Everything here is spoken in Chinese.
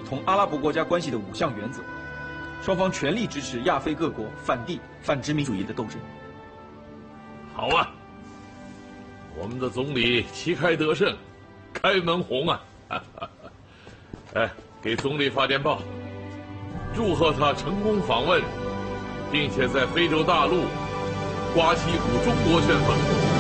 同阿拉伯国家关系的5项原则，双方全力支持亚非各国反帝、反殖民主义的斗争。 好啊，我们的总理旗开得胜，开门红啊！哎，给总理发电报，祝贺他成功访问，并且在非洲大陆刮起一股中国旋风。